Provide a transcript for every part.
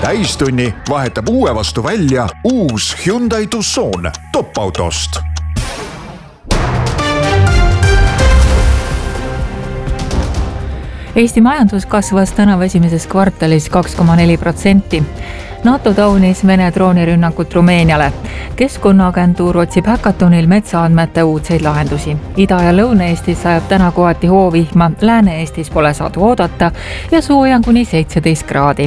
täistunni vahetab uue vastu välja uus Hyundai Tucson top-autost. Eesti majandus kasvas tänavu esimeses kvartalis 2,4%. NATO taunis Vene droonirünnakut Rumeeniale. Keskkonnaagentuur otsib häkatonil metsaandmete uudseid lahendusi. Ida- ja Lõuna-Eestis sajab täna kohati hoovihma, Lääne-Eestis pole saadu oodata ja sooja kuni 17 kraadi.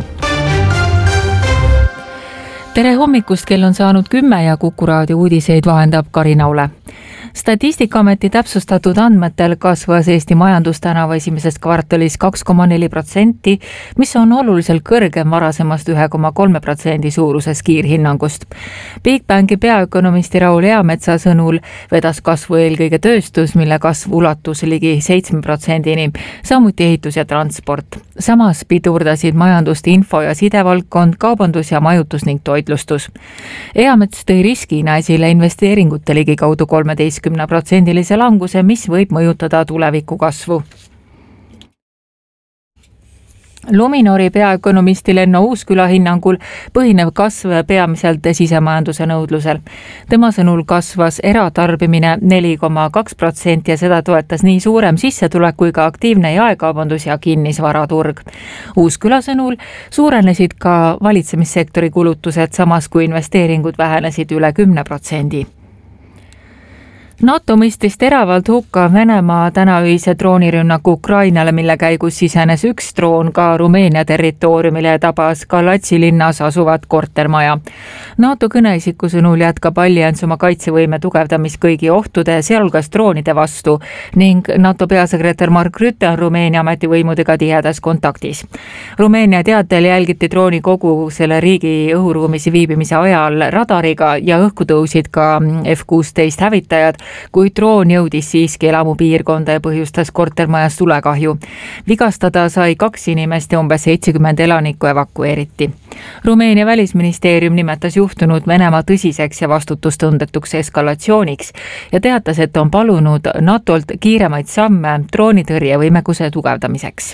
Tere hommikust, kell on saanud 10 ja Kuku raadio uudiseid vahendab Karina Ule. Statistikaameti täpsustatud andmetel kasvas Eesti majandus tänavu esimeses kvartalis 2,4%, mis on oluliselt kõrgem varasemast 1,3% suuruses kiirhinnangust. Bigbanki peaökonomisti Raul Eametsa sõnul vedas kasvu eelkõige tööstus, mille kasv ulatus ligi 7%-ni, samuti ehitus ja transport. Samas pidurdasid majandust info- ja sidevaldkond, kaubandus ja majutus ning toitlustus. Eamets tõi riskina esile investeeringute ligikaudu 13% languse, mis võib mõjutada tuleviku kasvu. Luminori peaökonomisti Lenno Uusküla hinnangul põhinev kasv peamiselt sisemajanduse nõudlusel. Tema sõnul kasvas eratarbimine 4,2% ja seda toetas nii suurem sissetulek kui ka aktiivne jaekaubandus ja kinnisvaraturg. Uusküla sõnul suurenesid ka valitsemissektori kulutused, samas kui investeeringud vähenesid üle 10%. NATO mõistis teravalt hukka Venemaa tänaöise droonirünnaku Ukrainale, mille käigus sisenes üks droon ka Rumeenia territooriumile ja tabas Galatsi linnas asuvat kortermaja. NATO kõneisiku sõnul jätkab allianss oma kaitsevõime tugevdamist kõigi ohtude, sealhulgas droonide vastu ning NATO peasekretär Mark Rutte on Rumeenia ametivõimudega tihedas kontaktis. Rumeenia teatel jälgiti drooni kogu selle riigi õhuruumis viibimise ajal radariga ja õhku tõusid ka F-16 hävitajad, kuid droon jõudis siiski elamupiirkonda ja põhjustas kortermajas tulekahju. Vigastada sai 2 inimest ja umbes 70 elanikku evakueeriti. Rumeenia välisministeerium nimetas juhtunud Venemaa tõsiseks ja vastutustundetuks eskalatsiooniks ja teatas, et on palunud NATOlt kiiremaid samme droonitõrjevõimekuse tugevdamiseks.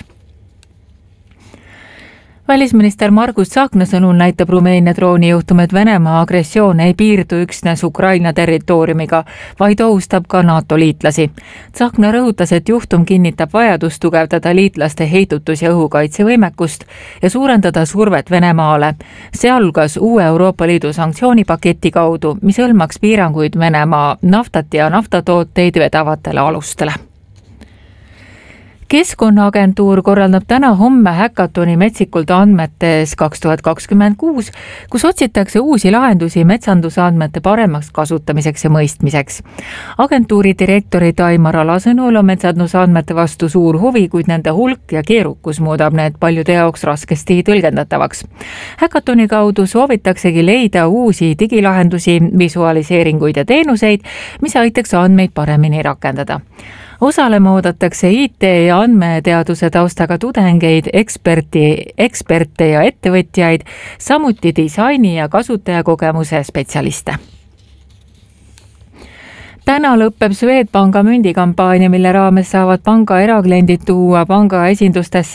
Välisminister Margus Tsahkna sõnul näitab Rumeenia droonijuhtum, et Venemaa agressioon ei piirdu üksnes Ukraina territooriumiga, vaid ohustab ka NATO liitlasi. Tsahkna rõhutas, et juhtum kinnitab vajadust tugevdada liitlaste heidutus- ja õhukaitsevõimekust ja suurendada survet Venemaale, sealhulgas uue Euroopa Liidu sanktsioonipaketi kaudu, mis hõlmaks piiranguid Venemaa naftat ja naftatooteid vedavatele alustele. Keskkonnaagentuur korraldab täna-homme häkatoni metsikult andmetes 2026, kus otsitakse uusi lahendusi metsandusandmete paremaks kasutamiseks ja mõistmiseks. Agentuuri direktori Taimar Ala sõnul on metsandusandmete vastu suur huvi, kuid nende hulk ja keerukus muudab need paljude jaoks raskesti tõlgendatavaks. Häkatoni kaudu soovitaksegi leida uusi digilahendusi, visualiseeringuid ja teenuseid, mis aitaks andmeid paremini rakendada. Osalema oodatakse IT- ja andmeteaduse taustaga tudengeid, eksperte ja ettevõtjaid, samuti disaini- ja kasutajakogemuse spetsialiste. Täna lõpeb Swedbanka mündikampaania, mille raames saavad panga erakliendid tuua panga esindustesse